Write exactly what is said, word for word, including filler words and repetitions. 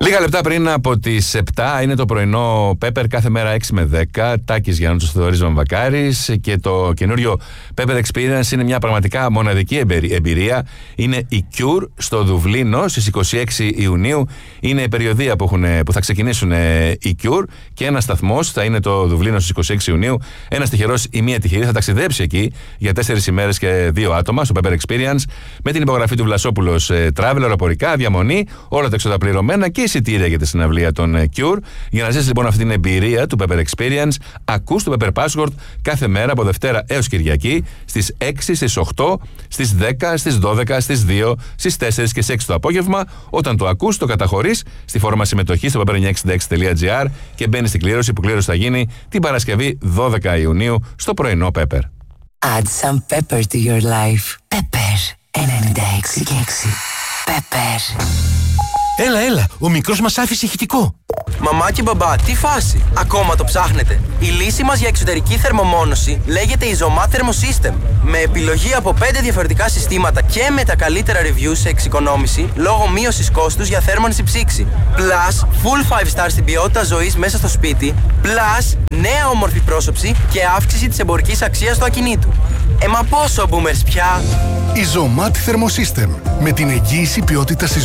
Λίγα λεπτά πριν από τις επτά είναι το πρωινό Pepper κάθε μέρα έξι με δέκα. Τάκης Γιάννουτσος, Θεοδωρής Βαμβακάρης, και το καινούριο Pepper Experience είναι μια πραγματικά μοναδική εμπειρία. Είναι η Cure στο Δουβλίνο στις είκοσι έξι Ιουνίου. Είναι η περιοδεία που, έχουν, που θα ξεκινήσουν η Cure, και ένας σταθμός θα είναι το Δουβλίνο στις είκοσι έξι Ιουνίου. Ένας τυχερός ή μία τυχερή θα ταξιδέψει εκεί για τέσσερις ημέρες και δύο άτομα στο Pepper Experience, με την υπογραφή του Βλασόπουλος Travel, αεροπορικά, διαμονή, όλα τα έξοδα πληρωμένα και εισιτήρια για τη συναυλία των Cure. Για να ζήσεις λοιπόν αυτή την εμπειρία του Pepper Experience, ακούς το Pepper Password κάθε μέρα από Δευτέρα έως Κυριακή στις έξι, στις οκτώ, στις δέκα, στις δώδεκα, στις δύο, στις τέσσερα και στις έξι το απόγευμα. Όταν το ακούς, το καταχωρείς στη φόρμα συμμετοχής στο pepper εννιακόσια εξήντα έξι τελεία gr και μπαίνεις στην κλήρωση, που κλήρωση θα γίνει την Παρασκευή δώδεκα Ιουνίου στο πρωινό Pepper. Add some pepper to your life. Pepper ενενήντα έξι και έξι. Pepper. Έλα, έλα, ο μικρός μας άφησε ηχητικό. Μαμά και μπαμπά, τι φάση, ακόμα το ψάχνετε? Η λύση μας για εξωτερική θερμομόνωση λέγεται Isomat Thermosystem. Με επιλογή από πέντε διαφορετικά συστήματα και με τα καλύτερα reviews σε εξοικονόμηση λόγω μείωσης κόστους για θέρμανση ψήξη. Plus, full five star στην ποιότητα ζωής μέσα στο σπίτι. Plus, νέα όμορφη πρόσωψη και αύξηση της εμπορικής αξίας του ακινήτου. Ε, μα πόσο boomers πια! Isomat Thermosystem, με την εγγύηση ποιότητας